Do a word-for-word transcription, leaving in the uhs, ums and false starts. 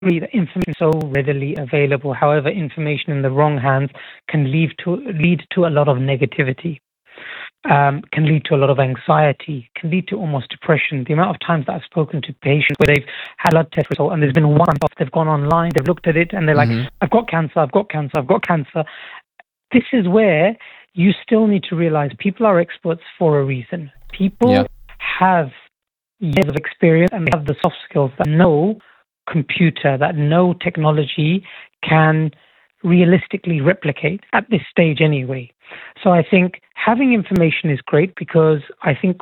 agree that information is so readily available. However, information in the wrong hands can lead to lead to a lot of negativity, um, can lead to a lot of anxiety, can lead to almost depression. The amount of times that I've spoken to patients where they've had blood test result and there's been one off, they've gone online, they've looked at it, and they're like, hmm "I've got cancer, I've got cancer, I've got cancer." This is where you still need to realize people are experts for a reason. People Yeah. have years of experience and they have the soft skills that no computer, that no technology can realistically replicate at this stage anyway. So I think having information is great because I think